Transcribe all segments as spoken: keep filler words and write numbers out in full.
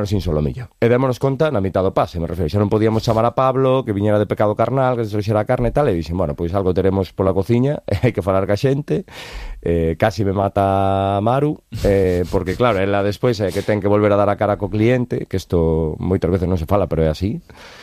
menos sin solomillo. E démonos conta na mitad do pase, me refiro. Xa non podíamos chamar a Pablo, que viñera de pecado carnal, que se trouxera a carne e tal, e dixen, bueno, pois algo teremos pola cociña, e hai que falar ca xente. Eh, casi me mata Maru, eh, porque claro, ela despois é que ten que volver a dar a cara co cliente, que isto moitas veces non se fala, pero é así.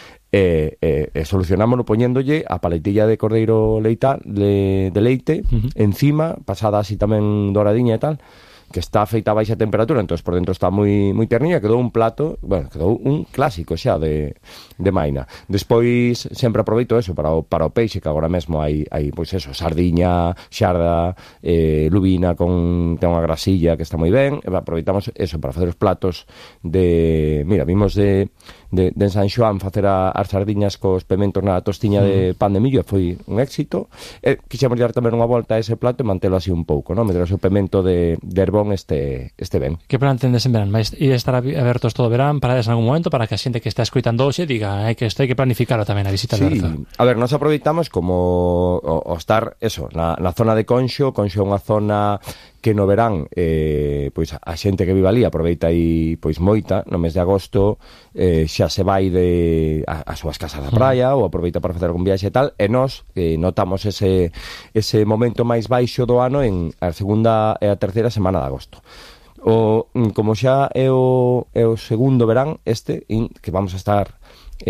E, e, e solucionámonos poñéndolle a paletilla de cordeiro leita, de, de leite uh-huh. encima, pasada así tamén doradiña e tal, que está feita a baixa temperatura, entonces por dentro está moi moi terniña, quedou un plato, bueno, quedou un clásico xa de, de Maina. Despois sempre aproveito eso para o, para o peixe, que agora mesmo hai, hai pois eso, sardiña, xarda, eh, lubina con ten unha grasilla que está moi ben, e aproveitamos eso para facer os platos de, mira, vimos de de, de San Xoán facer a, as sardiñas cos pementos na tostiña mm. de pan de millo, e foi un éxito. E quixemos dar tamén unha volta a ese plato e mantelo así un pouco, non? Meter o seu pemento de, de herbón este, este ben. Que plan tendes en verán? Vais ir a estar abertos todo o verán, parades en algún momento para que a xente que está escoitando hoxe diga hai que isto hai que planificarlo tamén a visita sí. al Berzo. A ver, nos aproveitamos como o, o estar, eso, na, na zona de Conxo. Conxo é unha zona que no verán eh, pois a xente que vive ali aproveita aí pois moita, no mes de agosto eh, xa se vai de a, a súas casas da praia mm. ou aproveita para facer algún viaxe e tal, e nós eh, notamos ese, ese momento máis baixo do ano en a segunda e a terceira semana de agosto. O, como xa é o, é o segundo verán este, in, que vamos a estar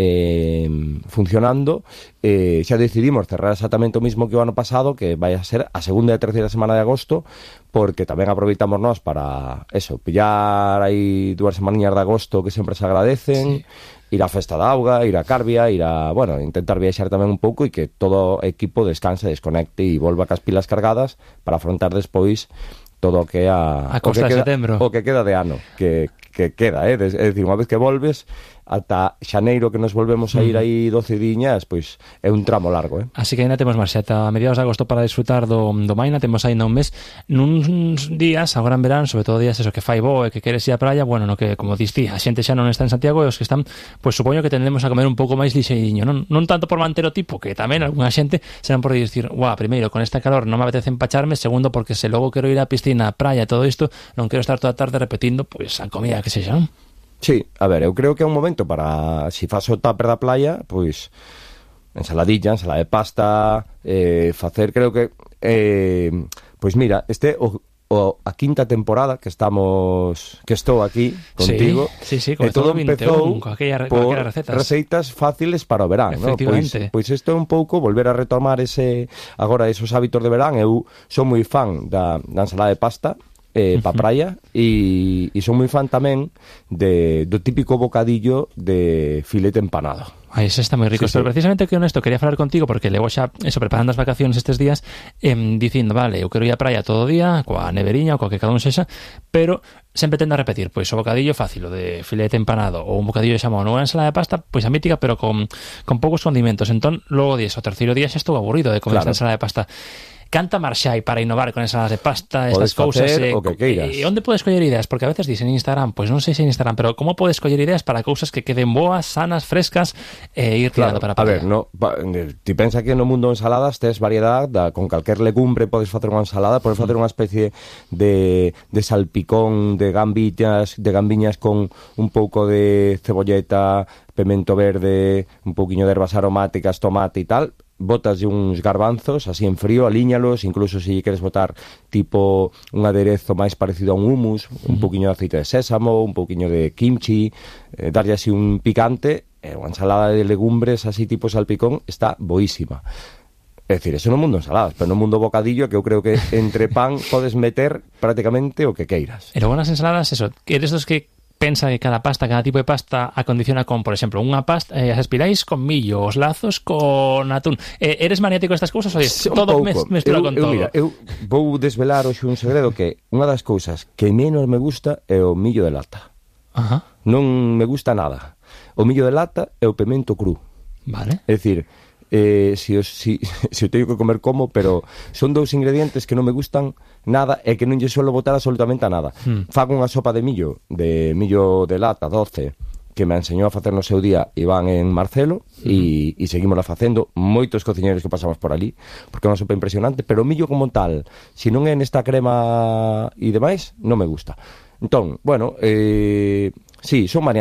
Eh, funcionando, eh, xa decidimos cerrar exactamente o mismo que o ano pasado, que vai a ser a segunda e a terceira semana de agosto, porque tamén aproveitamos nós para eso, pillar aí dúas semaninhas de agosto que sempre se agradecen, sí. ir á Festa da Auga, ir a Carbia, ir a, bueno, intentar viaxar tamén un pouco e que todo o equipo descanse, desconecte e volva cas pilas cargadas para afrontar despois todo o que é a, a costa de setembro, o que queda de ano, que, que queda, eh? É dicir, unha vez que volves ata xaneiro, que nos volvemos a ir aí doce diñas, pois é un tramo largo, eh? Así que ainda temos marxa ata mediados de agosto para disfrutar do, do Maina. Temos ainda un mes, nuns días, agora en verán, sobre todo días eso que fai bo e que queres ir á praia, bueno, no que, como diste, a xente xa non está en Santiago e os que están, pois supoño que tendemos a comer un pouco máis lixeiriño, non, non tanto por manter o tipo, que tamén algunha xente serán por dicir, guau, primeiro, con esta calor non me apetece empacharme, segundo, porque se logo quero ir á piscina, á praia, todo isto, non quero estar toda a tarde repetindo, pois a comida que sexa, non? Sí, a ver, eu creo que é un momento para, si faz o tupper da playa, pois ensaladilla, ensalada de pasta, eh, facer, creo que eh, pois mira, este o, o a quinta temporada que estamos que estou aquí contigo, sí, sí, sí, e todo empezou con aquella, por recetas. receitas fáciles para o verán, ¿no? Pois, pois isto é un pouco volver a retomar ese agora esos hábitos de verán. Eu son moi fan da, da ensalada de pasta eh, pa praia, e, e son moi fan tamén de, do típico bocadillo de filete empanado. Ai, ese está moi rico, sí, pero sí. Precisamente que honesto quería falar contigo porque levo xa eso, preparando as vacacións estes días, eh, dicindo, vale, eu quero ir á praia todo o día coa neveriña ou coa que cada un sexa, pero sempre tendo a repetir, pois o bocadillo fácil, o de filete empanado ou un bocadillo de xamón ou unha ensalada de pasta, pois a mítica, pero con, con poucos condimentos. Entón, logo dies, o terceiro día xa estou aburrido de comer claro. Esta ensalada de pasta. Canta marxa hai para innovar con ensaladas de pasta, estas cousas, eh, o que queiras. E onde podes coller ideas? Porque a veces dicen en Instagram, pois pues non sei se en Instagram, pero como podes coller ideas para cousas que queden boas, sanas, frescas e ir tirando claro, para a praia? A ver, no, ti pensa que no mundo de ensaladas tes variedade, da, con calquer legumbre podes facer unha ensalada, podes facer unha especie de, de salpicón de gambiñas, de gambiñas con un pouco de cebolleta, pemento verde, un pouquiño de ervas aromáticas, tomate e tal. Botas de uns garbanzos así en frío, alíñalos, incluso se queres botar tipo un aderezo máis parecido a un hummus, un pouquiño de aceite de sésamo, un pouquiño de kimchi, eh, darlle así un picante, eh, unha ensalada de legumbres así tipo salpicón está boísima. É dicir, eso no mundo ensaladas, pero no mundo bocadillo, que eu creo que entre pan podes meter prácticamente o que queiras. Pero buenas ensaladas, eso, que eres dos que pensa que cada pasta, cada tipo de pasta acondiciona con, por exemplo, unha pasta, eh, as espirais con millo, os lazos con atún. Eh, eres maniático destas cousas ou dices, todo mestura con eu, todo? Mira, eu vou desvelar hoxe un segredo, que unha das cousas que menos me gusta é o millo de lata. Ajá. Non me gusta nada. O millo de lata é o pemento cru. Vale. É dicir, eh, si, os, si, si o teño que comer como, pero son dous ingredientes que non me gustan nada e que non lle suelo botar absolutamente a nada. Hmm. Fago unha sopa de millo, de millo de lata doce, que me enseñou a facer no seu día Iván en Marcelo, e, e seguimosla facendo moitos cociñeros que pasamos por ali, porque é unha sopa impresionante, pero o millo como tal, se non é nesta crema e demais, non me gusta. Entón, bueno, eh, sí, son maniáticos